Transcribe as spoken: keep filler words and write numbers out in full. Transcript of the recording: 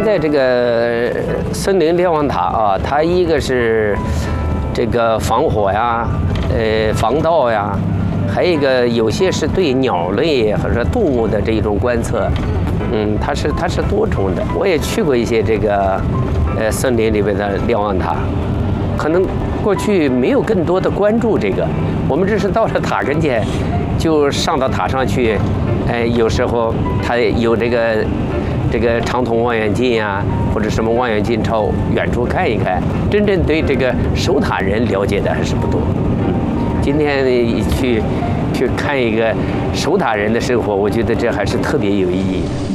在这个森林瞭望塔啊，它一个是这个防火呀，呃，防盗呀，还有一个有些是对鸟类或者动物的这一种观测。嗯，它是它是多重的。我也去过一些这个呃森林里边的瞭望塔，可能过去没有更多的关注这个，我们只是到了塔跟前，就上到塔上去，哎，有时候它有这个这个长筒望远镜呀、啊，或者什么望远镜朝远处看一看。真正对这个守塔人了解的还是不多。嗯，今天去去看一个守塔人的生活，我觉得这还是特别有意义的。